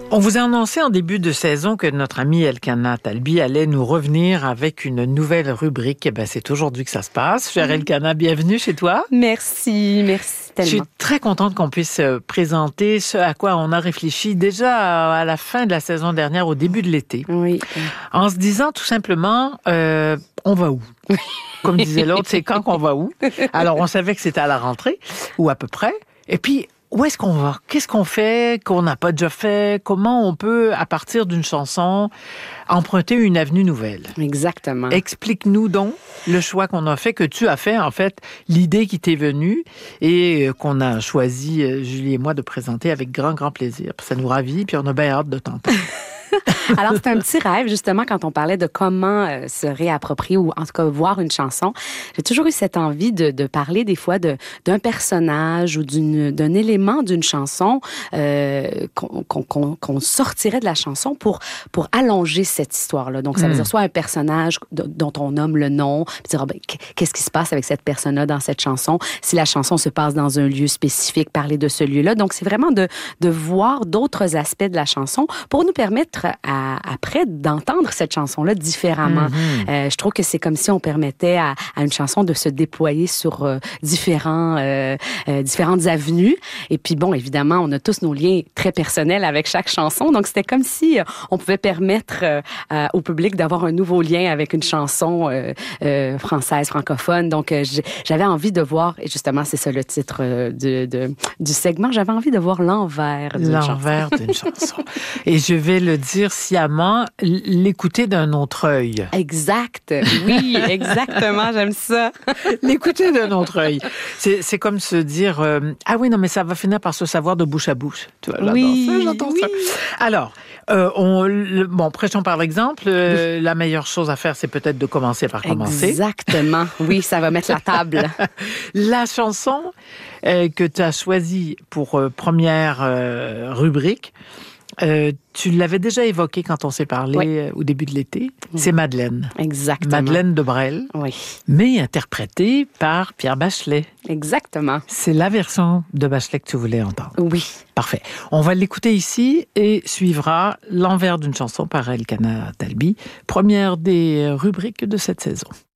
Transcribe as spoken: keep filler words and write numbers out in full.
On vous a annoncé en début de saison que notre ami Elkana Talbi allait nous revenir avec une nouvelle rubrique. Eh ben, c'est aujourd'hui que ça se passe. Cher Elkana, bienvenue chez toi. Merci, merci tellement. Je suis très contente qu'on puisse présenter ce à quoi on a réfléchi déjà à la fin de la saison dernière, au début de l'été. Oui. En se disant tout simplement, euh, on va où? Comme disait l'autre, c'est quand qu'on va où? Alors, on savait que c'était à la rentrée, ou à peu près. Et puis, où est-ce qu'on va? Qu'est-ce qu'on fait qu'on n'a pas déjà fait? Comment on peut, à partir d'une chanson, emprunter une avenue nouvelle? Exactement. Explique-nous donc le choix qu'on a fait, que tu as fait, en fait, l'idée qui t'est venue et qu'on a choisi, Julie et moi, de présenter avec grand, grand plaisir. Ça nous ravit, puis on a bien hâte de t'entendre. Alors, c'est un petit rêve, justement, quand on parlait de comment euh, se réapproprier ou, en tout cas, voir une chanson. J'ai toujours eu cette envie de, de parler, des fois, de, d'un personnage ou d'une, d'un élément d'une chanson euh, qu'on, qu'on, qu'on sortirait de la chanson pour, pour allonger cette histoire-là. Donc, ça veut dire soit un personnage dont on nomme le nom, puis dire, ah, ben, qu'est-ce qui se passe avec cette personne-là dans cette chanson? Si la chanson se passe dans un lieu spécifique, parler de ce lieu-là. Donc, c'est vraiment de, de voir d'autres aspects de la chanson pour nous permettre à, après d'entendre cette chanson-là différemment. Mm-hmm. Euh, je trouve que c'est comme si on permettait à, à une chanson de se déployer sur euh, différents, euh, euh, différentes avenues. Et puis bon, évidemment, on a tous nos liens très personnels avec chaque chanson. Donc, c'était comme si euh, on pouvait permettre euh, euh, au public d'avoir un nouveau lien avec une chanson euh, euh, française, francophone. Donc, euh, j'avais envie de voir, et justement, c'est ça le titre euh, de, de, du segment, j'avais envie de voir l'envers d'une chanson. L'envers d'une chanson. Et je vais le dire sciemment, l'écouter d'un autre œil. Exact. Oui, exactement. J'aime ça. L'écouter d'un autre œil. C'est, c'est comme se dire, euh, ah oui, non, mais ça va finir par se savoir de bouche à bouche. Tu vois, j'adore oui, ça, j'entends oui. ça. Alors, euh, on, le, bon, prêchons par l'exemple. Euh, oui. La meilleure chose à faire, c'est peut-être de commencer par commencer. Exactement. Oui, ça va mettre la table. La chanson euh, que tu as choisie pour euh, première euh, rubrique, Euh, tu l'avais déjà évoqué quand on s'est parlé oui. euh, au début de l'été. C'est Madeleine. Exactement. Madeleine de Brel. Oui. Mais interprétée par Pierre Bachelet. Exactement. C'est la version de Bachelet que tu voulais entendre. Oui. Parfait. On va l'écouter ici et suivra l'envers d'une chanson par Elkana Talbi, première des rubriques de cette saison.